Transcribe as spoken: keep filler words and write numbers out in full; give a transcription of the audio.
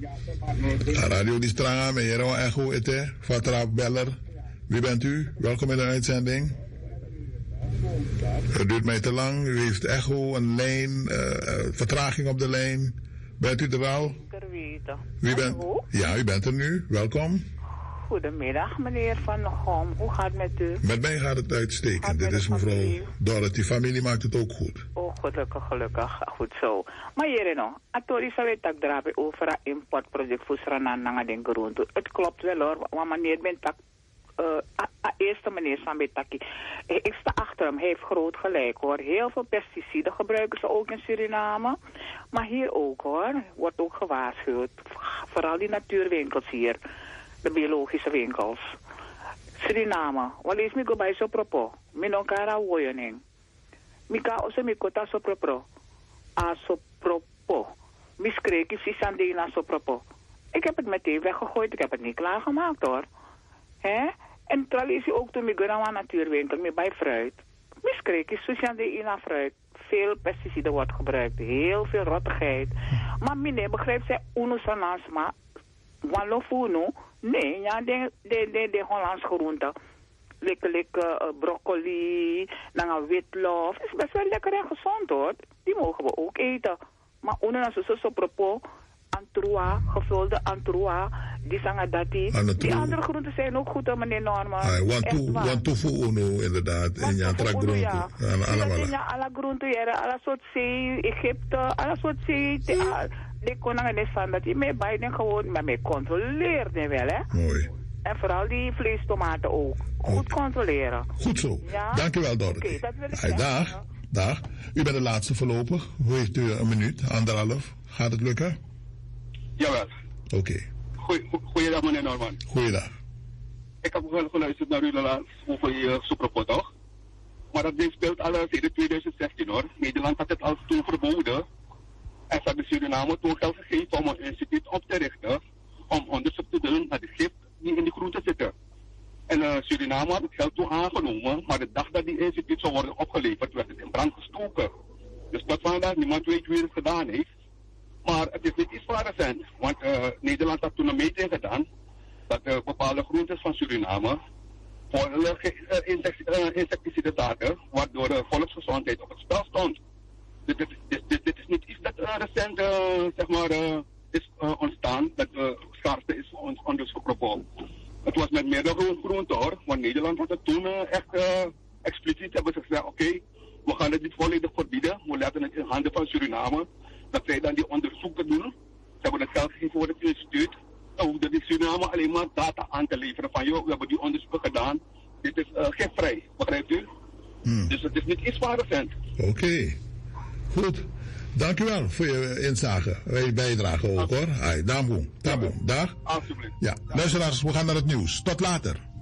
Radio Di Stranga, meneer Echo Ete, Vatra Beller. Wie bent u? Welkom in de uitzending. Het duurt mij te lang. U heeft echo, een lijn, uh, vertraging op de lijn. Bent u er al? Wie bent? Ja, u bent er nu. Welkom. Goedemiddag, meneer Van der Gom. Hoe gaat het met u? Met mij gaat het uitstekend. Dit is mevrouw Dorothy. Familie maakt het ook goed. Oh, gelukkig, gelukkig. Goed zo. Maar hier no, atori sa weet dat drape over een importproject voor Sranana den groente. Het klopt wel hoor, want meneer bent tak uh, eerste meneer Sambetaki. Ik sta achter hem, hij heeft groot gelijk hoor. Heel veel pesticiden gebruiken ze ook in Suriname. Maar hier ook hoor, wordt ook gewaarschuwd. Vooral die natuurwinkels hier. De biologische winkels. Suriname, wat is mij bij zo propo? Minonkara woyoning. Mika ose mikota so propo. A so propo. Miskreki sisandina so propo. Ik heb het meteen weggegooid, ik heb het niet klaargemaakt hoor. Hè? En terwijl is hij ook toen ik een natuurwinkel met bij fruit. Miskreki sisandina fruit. Veel pesticiden wordt gebruikt, heel veel rottigheid. Maar meneer begrijpt zij unusanas maar. Wanlofuno, nee, ja, de, de, de, de Hollandse groenten. Lekker, lekker uh, broccoli, dan witlof. Is best wel lekker en gezond hoor. Die mogen we ook eten. Maar onder zo zo propos, antroa, gevulde antroa, die zangen dat die. Die andere groenten zijn ook goed, meneer Norman. Want tofu uno inderdaad, in je groenten. Ja, in alle groenten, ja, alle soort zee, Egypte, alle soort zee. Die koningen is van dat je mee bij den gewoon, maar mee controleert niet wel hè. Mooi. En vooral die vleestomaten ook. Goed okay. Controleren. Goed zo. Ja? Dank u wel, Dorothy. Okay, dat wil ik hey, dag. Dag. U bent de laatste voorlopig. Hoe heeft u een minuut, anderhalf? Gaat het lukken? Jawel. Oké. Okay. Goeiedag meneer Norman. Goeiedag. Ik heb wel geluisterd naar uw laatste over je superpot toch? Maar dat ding speelt al sinds twintig zestien hoor. Nederland had het al toen verboden. En ze hebben Suriname toen geld gegeven om een instituut op te richten om onderzoek te doen naar de gif die in die groenten zitten. En uh, Suriname had het geld toen aangenomen, maar de dag dat die instituut zou worden opgeleverd, werd het in brand gestoken. Dus tot vandaag niemand weet wie het gedaan heeft. Maar het is niet iets van recent, want uh, Nederland had toen een meting gedaan dat uh, bepaalde groentes van Suriname voor uh, insect, uh, insecticiden zaten, waardoor de volksgezondheid op het spel stond. Dit is, dit, dit, dit is niet iets dat uh, recent uh, zeg maar, uh, is uh, ontstaan, dat uh, schaarste is voor ons onderzoekprobleem. Het was met meerdere groenten hoor, want Nederland had het toen uh, echt uh, expliciet hebben ze gezegd, oké, okay, we gaan het niet volledig verbieden, we laten het in handen van Suriname, dat zij dan die onderzoeken doen. Ze hebben het geld gegeven voor het instituut, dan hoefde die Suriname alleen maar data aan te leveren van, joh, we hebben die onderzoeken gedaan, dit is uh, gifvrij, begrijpt u? Hmm. Dus het is niet iets van recent. Oké. Okay. Goed, dank u wel voor je inzage, je bijdrage ook hoor. Ai, Damboom, Damboom, dag. Alsjeblieft. Ja, luisteraars, we gaan naar het nieuws. Tot later.